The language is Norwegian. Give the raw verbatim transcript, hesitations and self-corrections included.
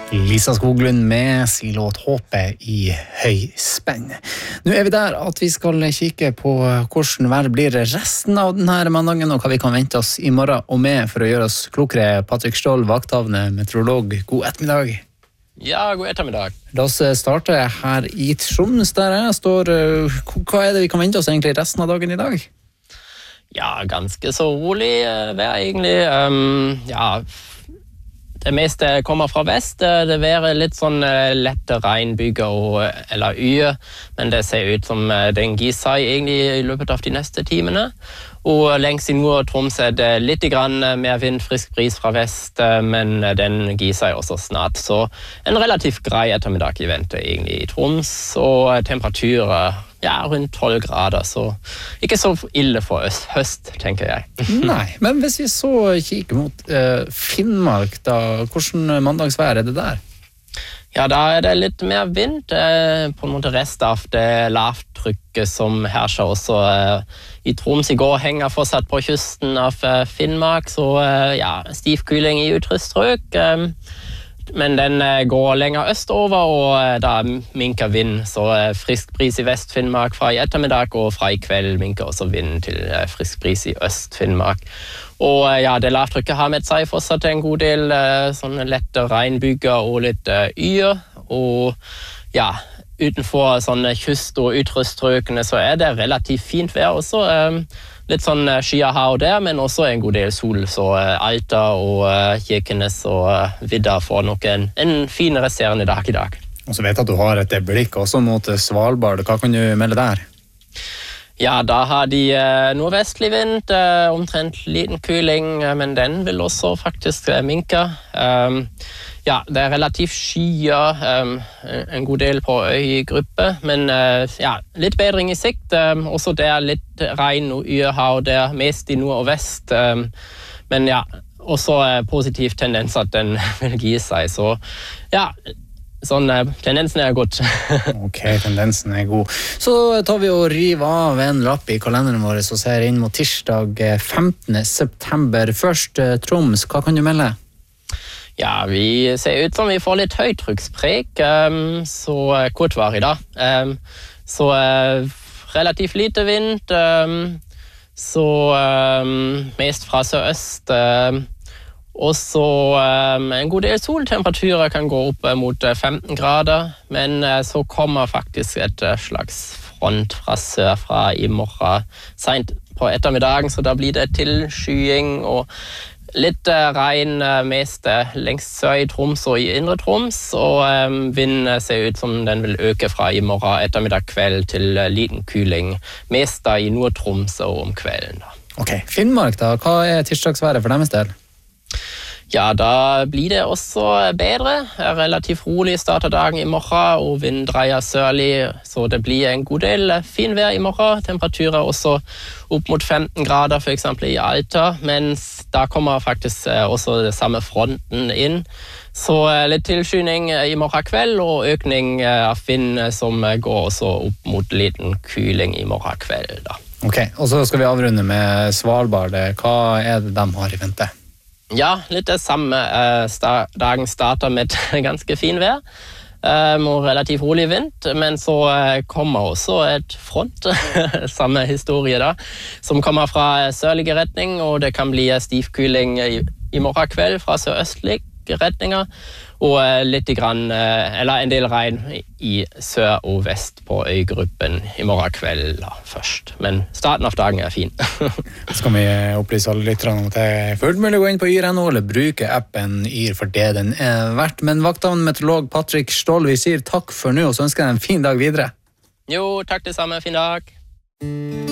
Lisa Skoglund med sin låt Håpet i høyspenn. Nå er vi der at vi skal kikke på hvordan vær blir resten av denne mandagen, og hva vi kan vente oss i morgen og med for å gjøre oss klokere. Patrick Stoll, vakthavende meteorolog, god ettermiddag. Ja, god ettermiddag. La oss starte her i Troms, der jeg står. Hva er det vi kan vente oss egentlig resten av dagen i dag? Ja, ganske så rolig vær egentlig. Um, ja, det meste kommer fra vest. Det er litt sånn lette regnbyger og, eller yr, men det ser ut som den gir seg egentlig i løpet av de neste timene. Og lengst i Nord-Troms er det litt grann mer vind, frisk bris fra vest, men den gir seg også snart. Så en relativt grei ettermiddag i vente egentlig i Troms, og temperaturer ja, rundt tolv grader, så ikke så ille for øst, høst, tenker jeg. Nei, men hvis vi så kikker mot uh, Finnmark, da, hvordan mandagsvær er det der? Ja, da er det litt mer vind, eh, på en måte rest av det lavtrykket som hersker også eh, i Troms. I går henger fortsatt på kysten av eh, Finnmark, så eh, ja, stiv kuling i ytre strøk. Eh, men den eh, går lenger østover, og eh, da minker vind, så eh, frisk bris i Vest-Finnmark fra i ettermiddag, og fra i kveld minker også vind til eh, frisk bris i Øst-Finnmark. Og ja, det lavtrykket har med seg fortsatt en god del uh, sånne lette regnbyger og litt uh, yr. Og ja, utenfor sånne kyst- og ytre strøkene så er det relativt fint vær også. Um, litt sånn uh, skyer her og der, men også en god del sol. Så uh, Alta og uh, Kirkenes og uh, Vidda får nok en, en fin resterende dag i dag. Og så vet jeg at du har et blikk også mot Svalbard. Hva kan du melde der? Ja, da har de eh, nordvestlig vind, eh, omtrent liten kuling, eh, men den vil også faktisk eh, minke. Um, ja, det er relativt skyer, um, en god del på øygruppe, men uh, ja, litt bedring i sikt. Um, også der litt regn og yr her og der, mest i nord og vest. Um, men ja, også uh, positiv tendens at den vil gi seg, så ja, sånn, tendensen er godt. Ok, tendensen er god. Så tar vi og river av en lapp i kalenderen vår og ser inn mot tirsdag femtende september. Først Troms, hva kan du melde? Ja, vi ser ut som vi får litt høytrykkspreg, um, så kortvarig da. Um, så uh, relativt lite vind, um, så um, mest fra sørøst. Um, Og så um, en god del soltemperaturer kan gå opp mot femten grader, men uh, så kommer faktisk et uh, slags front fra sør fra i morgen sent på ettermiddagen, så da blir det tilskying og litt uh, regn uh, mest uh, lengst sør i Troms og i indre Troms, og um, vind uh, ser ut som den vil øke fra i morgen ettermiddag kveld til uh, liten kuling, mest da i Nord-Troms og om kvelden. Da. Ok, Finnmark da, hva er tirsdagsværet for deres del? Ja, da blir det også bedre. Relativt rolig starter dagen i morgen, og vind dreier sørlig, så det blir en god del fin vær i morgen. Temperaturer også opp mot femten grader, for eksempel i Alta, mens da kommer faktisk også det samme fronten inn. Så litt tilskyning i morgen kveld, og økning av vind som går også opp mot liten kuling i morgen kveld. Da. Ok, og så skal vi avrunde med Svalbard. Hva er det de har i vente? Ja, litt det samme. Dagen starter med et ganske fin vær, og relativt rolig vind, men så kommer også et front, samme historie da, som kommer fra sørlige retning, og det kan bli stivkuling i, i morgen kveld fra sørøstlige retninger, og litt grann, eller en del regn i sør og vest på øygruppen i morgen kveld da, først. Men starten av dagen er fin. Så skal vi opplyse alle lytterne om at det er fullt mulig å gå inn på yr punktum no eller bruke appen Yr for det den er verdt. Men vakthavende meteorolog Patrick Stoll, vi sier takk for nå, og så ønsker jeg en fin dag videre. Jo, takk det samme. Fin dag.